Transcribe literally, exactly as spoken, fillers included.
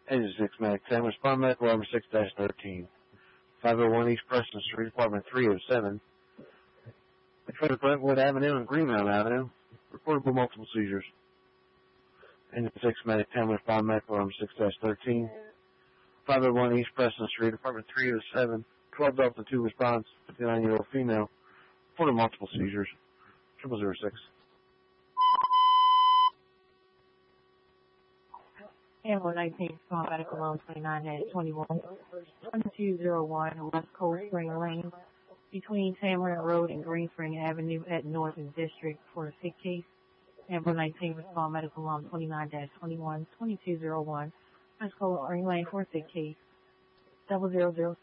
Engine six Medic ten, respond medical number six dash thirteen. five oh one East Preston Street, apartment three oh seven. Between Brentwood Avenue and Greenmount Avenue. Reportable multiple seizures. Engine six Medic ten, respond medical number six dash thirteen. five oh one East Preston Street, apartment three oh seven. twelve Delta two response, fifty-nine-year-old female. Reported multiple seizures. Triple zero six. Amber nineteen, small medical loan twenty-nine dash twenty-one, twenty-two oh one West Coast Spring Lane, between Tamarind Road and Green Spring Avenue at Northern District for a sick case. Amber nineteen, small medical loan twenty-nine dash twenty-one, twenty-two oh one West Coast Spring Lane for a sick case. Double zero zero